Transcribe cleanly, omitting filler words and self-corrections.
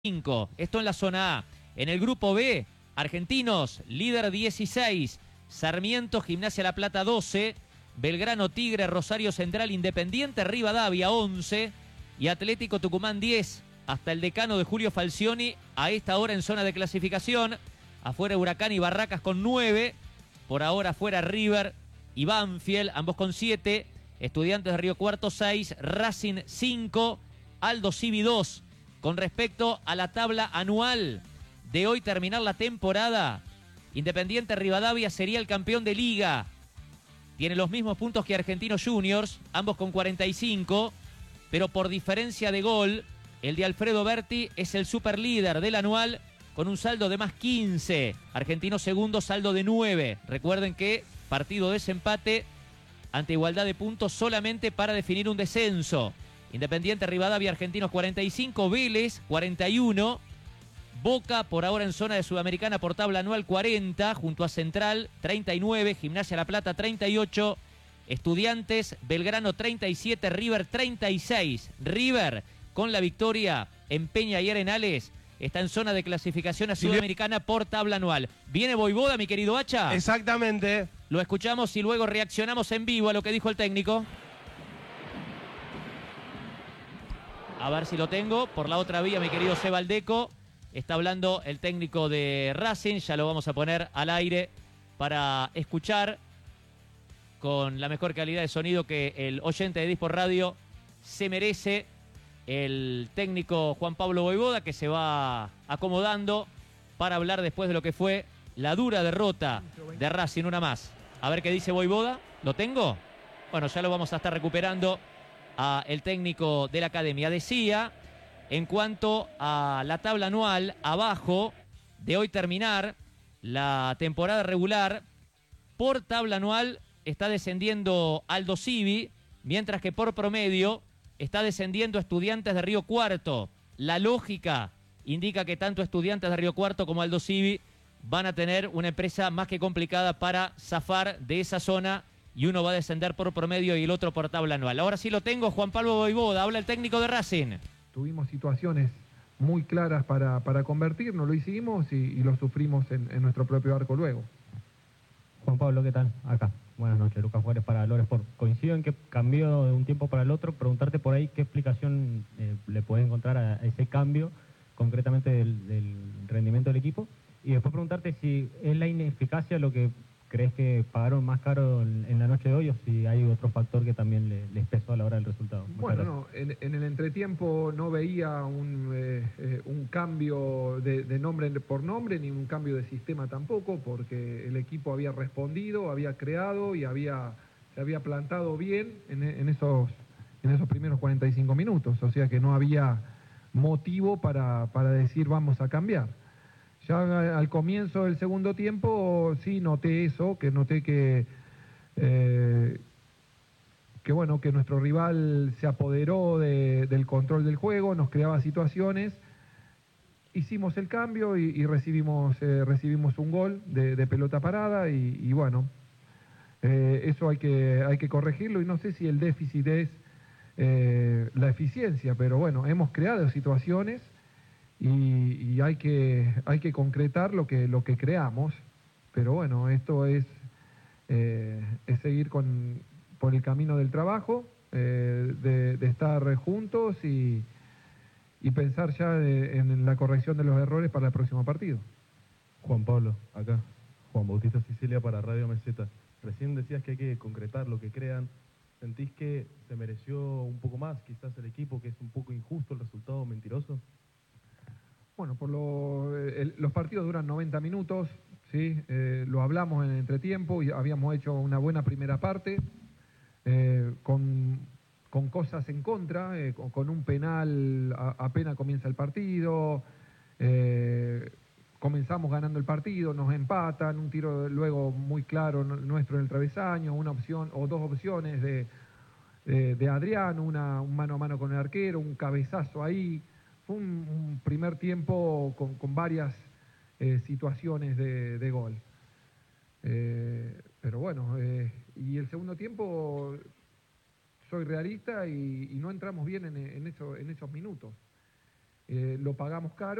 5. Esto en la zona A. En el grupo B, Argentinos, líder 16. Sarmiento, Gimnasia La Plata 12. Belgrano, Tigre, Rosario Central, Independiente, Rivadavia 11. Y Atlético Tucumán 10. Hasta el decano de Julio Falcioni a esta hora en zona de clasificación. Afuera Huracán y Barracas con 9. Por ahora afuera River y Banfield, ambos con 7. Estudiantes de Río Cuarto 6. Racing 5. Aldo Civi 2. Con respecto a la tabla anual de hoy terminar la temporada, Independiente Rivadavia sería el campeón de liga. Tiene los mismos puntos que Argentinos Juniors, ambos con 45, pero por diferencia de gol, el de Alfredo Berti es el superlíder del anual con un saldo de más 15. Argentinos segundo, saldo de 9. Recuerden que partido de desempate ante igualdad de puntos solamente para definir un descenso. Independiente Rivadavia, Argentinos 45, Vélez 41, Boca por ahora en zona de Sudamericana por tabla anual 40, junto a Central 39, Gimnasia La Plata 38, Estudiantes, Belgrano 37, River 36. River con la victoria en Peña y Arenales está en zona de clasificación a Sudamericana por tabla anual. ¿Viene Voivoda, mi querido Hacha? Exactamente. Lo escuchamos y luego reaccionamos en vivo a lo que dijo el técnico. A ver si lo tengo. Por la otra vía, mi querido Seba Aldeco. Está hablando el técnico de Racing. Ya lo vamos a poner al aire para escuchar con la mejor calidad de sonido que el oyente de Disport Radio se merece. El técnico Juan Pablo Voivoda, que se va acomodando para hablar después de lo que fue la dura derrota de Racing, una más. A ver qué dice Voivoda. ¿Lo tengo? Bueno, ya lo vamos a estar recuperando a el técnico de la academia. Decía, en cuanto a la tabla anual, abajo de hoy terminar la temporada regular, por tabla anual está descendiendo Aldo Civi, mientras que por promedio está descendiendo Estudiantes de Río Cuarto. La lógica indica que tanto Estudiantes de Río Cuarto como Aldo Civi van a tener una empresa más que complicada para zafar de esa zona, y uno va a descender por promedio y el otro por tabla anual. Ahora sí lo tengo, Juan Pablo Voivoda, habla el técnico de Racing. Tuvimos situaciones muy claras para convertir, no lo hicimos y lo sufrimos en nuestro propio arco luego. Juan Pablo, ¿qué tal? Acá. Buenas noches, Lucas Juárez para Lores Sport. Coincido en que cambió de un tiempo para el otro. Preguntarte por ahí qué explicación le podés encontrar a ese cambio, concretamente del rendimiento del equipo. Y después preguntarte si es la ineficacia lo que crees que pagaron más caro en la noche de hoy, o si hay otro factor que también les pesó a la hora del resultado. Bueno, no, en el entretiempo no veía un cambio de nombre por nombre, ni un cambio de sistema tampoco, porque el equipo había respondido, había creado y se había plantado bien en esos primeros 45 minutos, o sea que no había motivo para decir vamos a cambiar. Ya al comienzo del segundo tiempo sí noté eso, que noté que bueno, que nuestro rival se apoderó del control del juego, nos creaba situaciones, hicimos el cambio y recibimos un gol de pelota parada y bueno, eso hay que corregirlo, y no sé si el déficit es la eficiencia, pero bueno, hemos creado situaciones y hay que concretar lo que creamos, pero bueno, esto es seguir por el camino del trabajo, de estar juntos y pensar ya en la corrección de los errores para el próximo partido. Juan Pablo, acá, Juan Bautista Sicilia para Radio Meseta. Recién decías que hay que concretar lo que crean. ¿Sentís que se mereció un poco más quizás el equipo, que es un poco injusto el resultado mentiroso? Bueno, los partidos duran 90 minutos, ¿sí? Lo hablamos en el entretiempo y habíamos hecho una buena primera parte, con cosas en contra, con un penal apenas comienza el partido, comenzamos ganando el partido, nos empatan, un tiro luego muy claro nuestro en el travesaño, una opción o dos opciones de Adrián, un mano a mano con el arquero, un cabezazo ahí. Fue un primer tiempo con varias situaciones de gol. Pero bueno, y el segundo tiempo soy realista y no entramos bien en esos minutos. lo pagamos caro.